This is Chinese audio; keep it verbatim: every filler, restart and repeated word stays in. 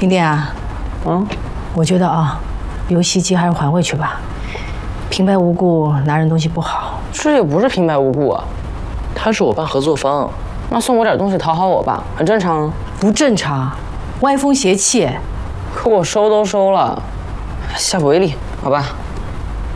丁丁啊， 嗯， 我觉得啊，游戏机还是还回去吧，平白无故拿人东西不好。 这也不是平白无故啊， 他是我爸合作方， 那送我点东西讨好我爸，很正常啊。 不正常，歪风邪气。 可我收都收了，下不为例，好吧。